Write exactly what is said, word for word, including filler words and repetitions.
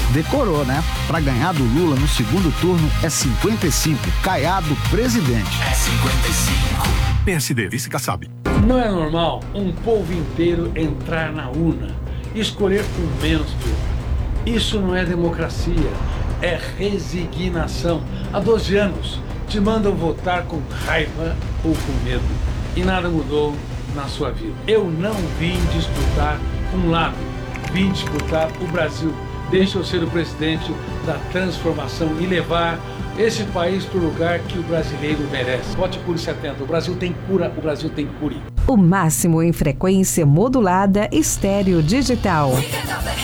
Decorou, né? Pra ganhar do Lula no segundo turno é cinquenta e cinco. Caiado, presidente. É cinquenta e cinco. P S D, vice Kassab. Não é normal um povo inteiro entrar na urna e escolher o menos pior. Isso não é democracia, é resignação. Há doze anos te mandam votar com raiva ou com medo e nada mudou na sua vida. Eu não vim disputar um lado, vim disputar o Brasil. Deixa eu ser o presidente da transformação e levar esse país para o lugar que o brasileiro merece. Vote Cure setenta. O Brasil tem cura, o Brasil tem cure. O máximo em frequência modulada estéreo digital.